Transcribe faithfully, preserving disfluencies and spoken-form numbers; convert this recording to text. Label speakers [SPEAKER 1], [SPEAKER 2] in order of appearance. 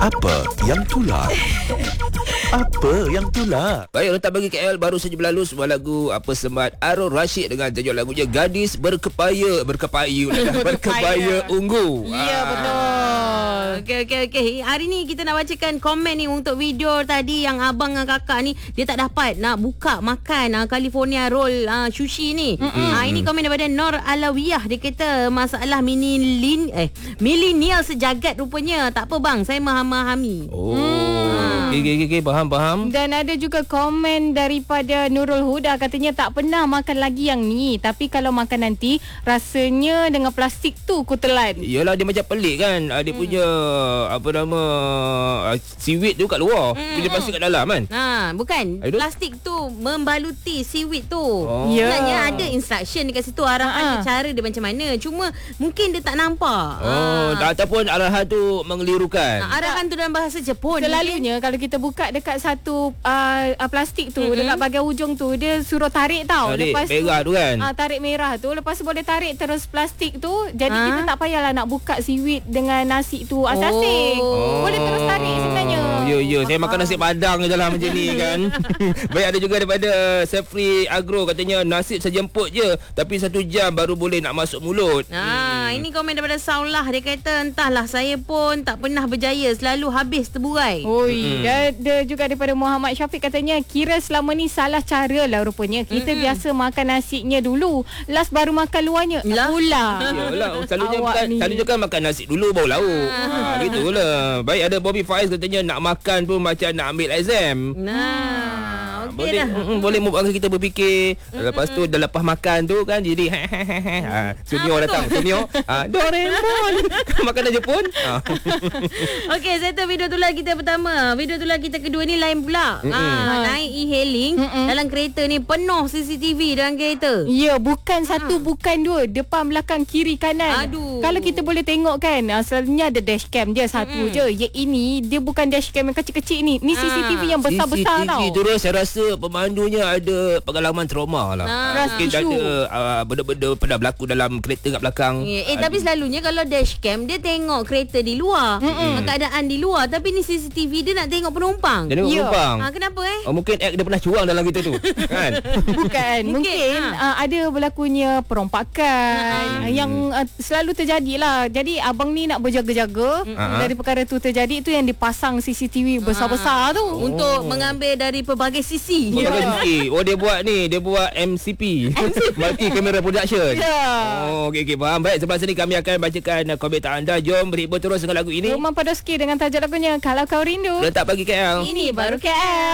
[SPEAKER 1] Apa yang tular? Apa yang tular?
[SPEAKER 2] Baik, letak bagi K L baru saja berlalu sebuah lagu apa semat Arul Rashid dengan tajuk lagunya Gadis Berkepaya Berkepaya Berkepaya Ungu.
[SPEAKER 3] Ya, betul. Okey, okey, okey. Hari ni kita nak bacakan komen ni untuk video tadi yang abang dengan kakak ni dia tak dapat nak buka makan uh, California roll uh, sushi ni. Mm-hmm. Uh, ini komen daripada Nor Alawiyah. Dia kata masalah mini lin, eh milenial sejagat rupanya. Tak apa bang, saya memahami.
[SPEAKER 2] Oh. Hmm. Okey, okey, okey, faham, faham.
[SPEAKER 4] Dan ada juga komen daripada Nurul Huda, katanya tak pernah makan lagi yang ni, tapi kalau makan nanti rasanya dengan plastik tu ku telan.
[SPEAKER 2] Yalah, dia macam pelik kan. Dia hmm. punya apa nama seaweed tu kat luar, hmm. punya plastik kat dalam kan.
[SPEAKER 3] Ha, bukan.
[SPEAKER 2] Aduh.
[SPEAKER 3] Plastik tu membaluti seaweed tu.
[SPEAKER 2] Oh.
[SPEAKER 3] Sebenarnya
[SPEAKER 4] Ya.
[SPEAKER 3] ada instruction dekat situ, arahan
[SPEAKER 4] Ha.
[SPEAKER 3] cara dia macam mana. Cuma mungkin dia tak nampak.
[SPEAKER 2] Oh,
[SPEAKER 3] Ha.
[SPEAKER 2] ataupun arahan tu mengelirukan.
[SPEAKER 3] Ha, arahan tu dalam bahasa Jepun.
[SPEAKER 4] Selalunya kalau kita buka dekat satu uh, uh, plastik tu,
[SPEAKER 3] Mm-hmm.
[SPEAKER 4] dekat bahagian ujung tu dia suruh tarik tau.
[SPEAKER 2] Tarik,
[SPEAKER 4] Lepas
[SPEAKER 2] merah tu kan.
[SPEAKER 4] uh, tarik merah tu, lepas tu boleh tarik terus plastik tu. Jadi
[SPEAKER 3] Ha?
[SPEAKER 4] kita tak payahlah nak buka seaweed dengan nasi tu asasik.
[SPEAKER 3] Oh.
[SPEAKER 4] Boleh terus tarik sebenarnya.
[SPEAKER 2] Ya, ya. Saya makan nasi padang je lah macam ni kan. Baik, ada juga daripada Sefri Agro, katanya nasib sejemput je, tapi satu jam baru boleh nak masuk mulut.
[SPEAKER 3] Ha, hmm. Ini komen daripada Saulah. Dia kata entahlah, saya pun tak pernah berjaya, selalu habis terburai.
[SPEAKER 4] Oi,
[SPEAKER 2] Mm-mm.
[SPEAKER 4] dan ada juga daripada Muhammad Syafiq, katanya kira selama ni salah cara lah rupanya. Kita
[SPEAKER 3] Mm-mm.
[SPEAKER 4] biasa makan nasinya dulu, last baru makan luarnya.
[SPEAKER 3] Lah.
[SPEAKER 4] Pula.
[SPEAKER 2] Yalah, selalunya
[SPEAKER 4] Awak
[SPEAKER 2] bukan,
[SPEAKER 4] ni.
[SPEAKER 2] selalunya kan makan nasi dulu baru lauk. Ha, gitulah. Baik, ada Bobby Faiz, katanya nak makan pun macam nak ambil exam.
[SPEAKER 3] Nah, okey
[SPEAKER 2] Boleh,
[SPEAKER 3] dah.
[SPEAKER 2] mm, boleh membuatkan kita berfikir. Lepas tu dah lepas makan tu kan jadi ha, senior
[SPEAKER 3] Apa
[SPEAKER 2] datang,
[SPEAKER 3] tu?
[SPEAKER 2] senior. Ha, Doraemon. Makanan Jepun. Ha.
[SPEAKER 3] Okey, saya tahu video tular kita pertama. Video tular kita kedua ni lain pula. Ha, naik e-hailing dalam kereta ni penuh C C T V dalam kereta.
[SPEAKER 4] Ya, bukan satu, bukan dua, depan, belakang, kiri, kanan.
[SPEAKER 3] Aduh.
[SPEAKER 4] Kalau kita boleh tengok kan, uh, selalunya ada dashcam dia satu je. Yang ini dia bukan dashcam yang kecil-kecil ni. Ni C C T V yang besar-besar
[SPEAKER 2] C C T V
[SPEAKER 4] tau.
[SPEAKER 2] tu dah saya rasa pemandunya ada pengalaman trauma lah.
[SPEAKER 3] Ah.
[SPEAKER 2] Mungkin
[SPEAKER 4] Rasa
[SPEAKER 2] ada uh, benda-benda pernah berlaku dalam kereta kat belakang.
[SPEAKER 3] Eh, eh tapi selalunya kalau dashcam dia tengok kereta di luar, mm-hmm. keadaan di luar, tapi ni C C T V dia nak tengok penumpang.
[SPEAKER 2] Jadi
[SPEAKER 4] Ya.
[SPEAKER 2] penumpang.
[SPEAKER 3] Ha, kenapa eh?
[SPEAKER 2] Oh, mungkin act dia pernah curang dalam kereta tu. Kan?
[SPEAKER 4] Bukan,
[SPEAKER 3] Mungkin,
[SPEAKER 4] mungkin
[SPEAKER 3] ha.
[SPEAKER 4] uh, ada berlakunya perompakan uh, yang uh, selalu terjadilah. Jadi abang ni nak berjaga-jaga
[SPEAKER 2] Ha.
[SPEAKER 4] dari perkara tu terjadi. Itu yang dipasang C C T V besar-besar tu.
[SPEAKER 3] Untuk mengambil dari pelbagai sisi.
[SPEAKER 2] Oh, pakai C C. Oh, dia buat ni, dia buat M C P. Multi Camera Production.
[SPEAKER 4] Ya.
[SPEAKER 2] Oh, okey, okey, faham. Baik, sebelah sini kami akan bacakan uh, komentar anda. Jom berhibur terus dengan lagu ini.
[SPEAKER 4] Rumah Padoski dengan tajuk lagunya Kalau Kau Rindu.
[SPEAKER 2] Letak bagi K L.
[SPEAKER 4] Ini baru K L.